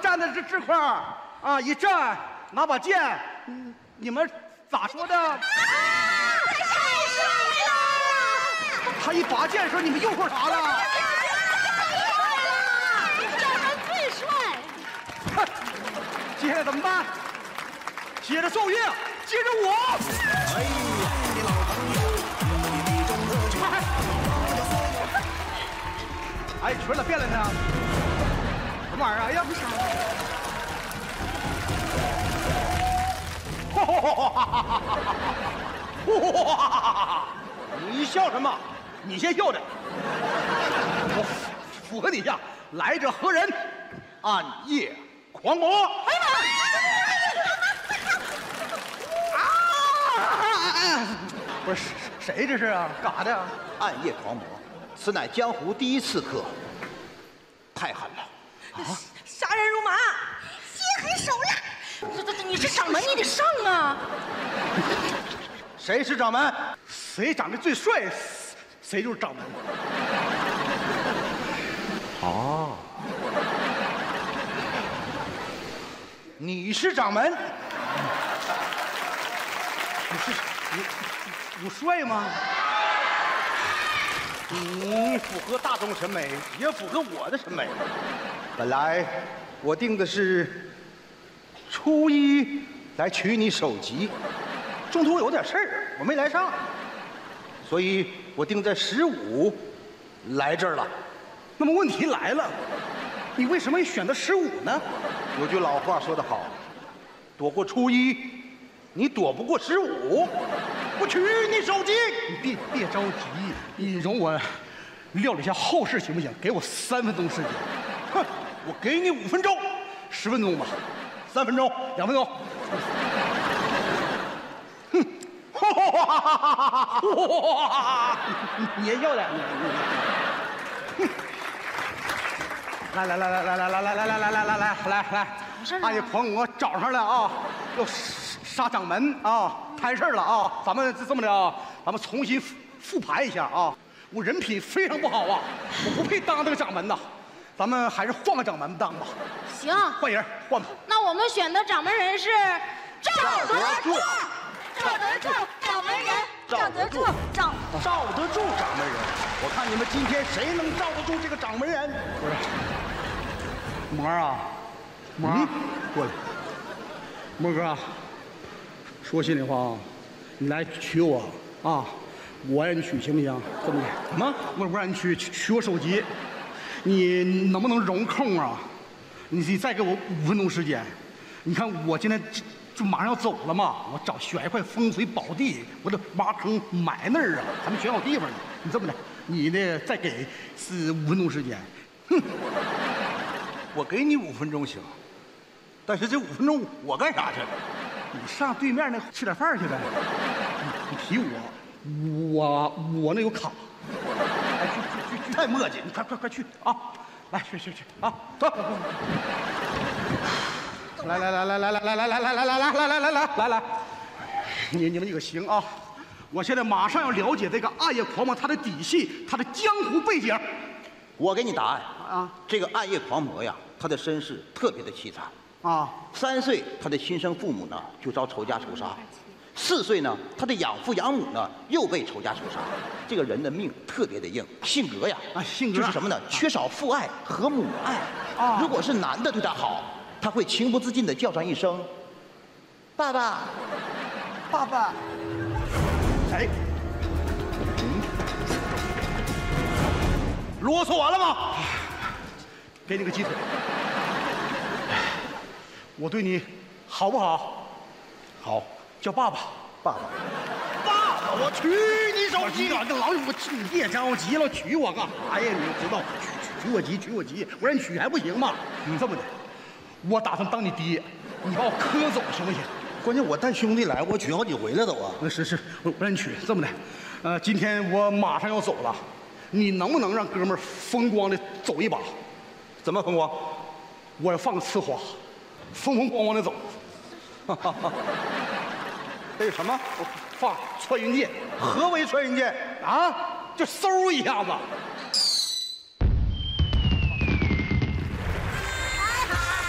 站在这块儿啊，一站拿把剑，你们咋说的？ 太帅了！ 他一拔剑的时候，你们又说啥了？ 这人最帅。 接下来怎么办？接着奏乐，接着我。哎呀，你老朋友，哎，裙子变了呢？什么玩意儿？哎呀，不是。哇！你笑什么？你先笑着。我附和你一下，来者何人？暗夜狂魔。哎呀妈！不是谁这是啊？干啥的？ 暗夜狂魔，此乃江湖第一刺客，太狠了！ 啊！杀人如麻，心狠手辣。这，你是掌门，你得上啊！ 谁是掌门？谁长得最帅，谁就是掌门。哦，你是掌门？我帅吗？你符合大众审美，也符合我的审美。本来我定的是初一来取你首级，中途有点事儿，我没来上，所以我定在15来这儿了。那么问题来了，你为什么选择15呢？有句老话说得好，躲过初一，你躲不过15。我取你首级。你别着急，你容我料理一下后事行不行？给我3分钟时间。哼，我给你5分钟，10分钟吧，3分钟，2分钟。哼，哇！你也要的。来，暗夜狂魔找上了啊！要杀掌门啊！摊事儿了啊！咱们这么的啊，咱们重新复盘一下啊！我人品非常不好啊，我不配当这个掌门呐。咱们还是换个掌门当吧。 行， 换人换吧。 那我们选的掌门人是赵德柱。 赵德柱，掌门人。赵德柱， 罩得住掌门人。我看你们今天谁能罩得住这个掌门人？ 不是，魔儿啊，魔儿，过来。魔哥啊，说心里话啊，你来娶我啊，我让你娶行不行？这么的？什么？我让你娶我首级，你能不能容空啊？你再给我5分钟时间。你看我今天就马上要走了嘛，我选一块风水宝地，我得挖坑埋那儿啊，还没选好地方呢。你这么的，你呢再给5分钟时间。哼，我给你5分钟行，但是这5分钟我干啥去了？你上对面那吃点饭去呗。你提我那有卡。哎，去，太磨叽，你快去啊！来，去啊，走。来，你们几个行啊！我现在马上要了解这个暗夜狂魔他的底细，他的江湖背景。 我给你答案啊！ 这个暗夜狂魔呀，他的身世特别的凄惨啊。 3岁，他的亲生父母呢就遭仇家仇杀；4岁呢，他的养父养母呢又被仇家仇杀。这个人的命特别的硬，性格呀性格就是什么呢？缺少父爱和母爱啊。如果是男的对他好，他会情不自禁地叫上一声“爸爸，爸爸”。 哎，啰嗦完了吗？给你个鸡腿。我对你好不好？好，叫爸爸。爸爸，我娶你首级。这老我你别着急了，娶我干啥呀？你就知道娶我急，我让你娶还不行吗？你这么的。我打算当你爹，你把我磕走行不行？ 关键我带兄弟来，我娶好几回了都啊。 是，我让你娶。这么的，今天我马上要走了，你能不能让哥们儿风光的走一把？怎么风光？我要放个呲花，风光的走。这是什么？我放穿云箭。何为穿云箭啊？就嗖一下子，